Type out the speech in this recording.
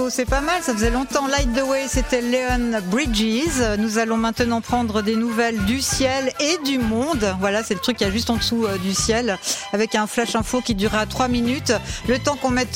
Oh, c'est pas mal, ça faisait longtemps. Light the Way, c'était Leon Bridges. Nous allons maintenant prendre des nouvelles du ciel et du monde. Voilà, c'est le truc qui est juste en dessous du ciel, avec un flash info qui durera 3 minutes. Le temps qu'on mette